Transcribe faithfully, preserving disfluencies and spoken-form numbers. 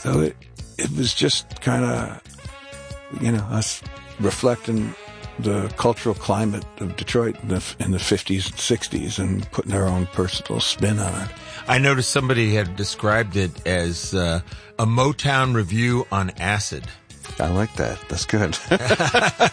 So it, it was just kind of, you know, us reflecting the cultural climate of Detroit in the, in the fifties and sixties and putting our own personal spin on it. I noticed somebody had described it as uh, a Motown review on acid. I like that. That's good.